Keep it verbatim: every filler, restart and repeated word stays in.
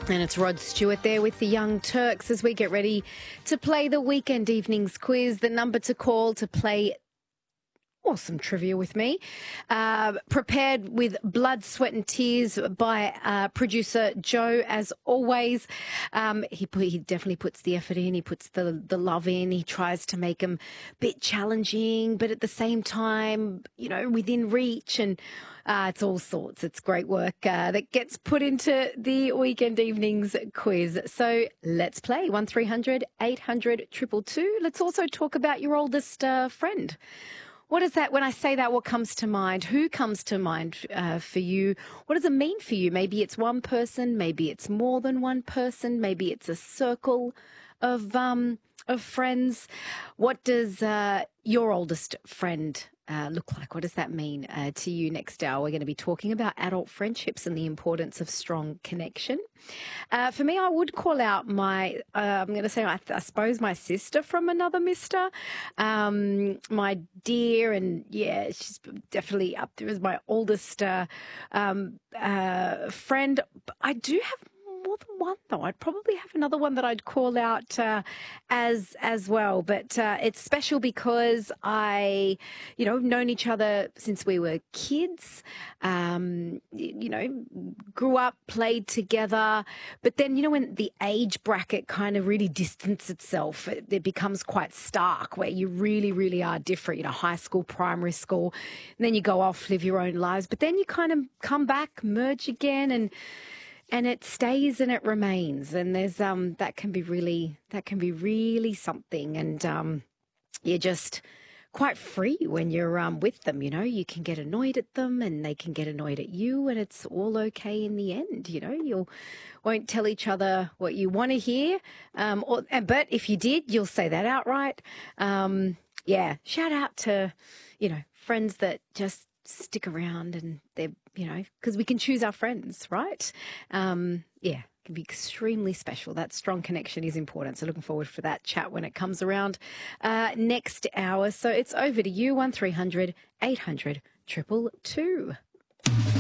And it's Rod Stewart there with the Young Turks as we get ready to play the Weekend Evenings Quiz. The number to call to play awesome trivia with me, uh, prepared with blood, sweat and tears by uh, producer Joe, as always. Um, he, put, he definitely puts the effort in, he puts the, the love in, he tries to make them a bit challenging, but at the same time, you know, within reach, and uh, it's all sorts. It's great work uh, that gets put into the Weekend Evenings Quiz. So let's play one three hundred eight hundred two two two. Let's also talk about your oldest uh, friend. What is that? When I say that, what comes to mind? Who comes to mind uh, for you? What does it mean for you? Maybe it's one person, maybe it's more than one person, maybe it's a circle of um, of friends. What does uh, your oldest friend uh, look like? What does that mean uh, to you? Next hour, we're going to be talking about adult friendships and the importance of strong connection. Uh, for me, I would call out my, uh, I'm going to say, I, I suppose, my sister from another mister. Um, my dear, and yeah, she's definitely up there as my oldest uh, um, uh, friend. I do have more than one, though. I'd probably have another one that I'd call out uh, as as well. But uh, it's special because I, you know, known each other since we were kids. Um, you know, grew up, played together. But then, you know, when the age bracket kind of really distances itself, it, it becomes quite stark, where you really, really are different. You know, high school, primary school, and then you go off, live your own lives. But then you kind of come back, merge again, and And it stays and it remains, and there's um that can be really that can be really something, and um you're just quite free when you're um with them. You know, you can get annoyed at them, and they can get annoyed at you, and it's all okay in the end. You know, you won't tell each other what you want to hear, um, or but if you did, you'll say that outright. Um, yeah, shout out to you know friends that just stick around, and they're, you know, because we can choose our friends, right? Um, yeah, it can be extremely special. That strong connection is important. So looking forward for that chat when it comes around uh, next hour. So it's over to you, one three hundred eight hundred two two two.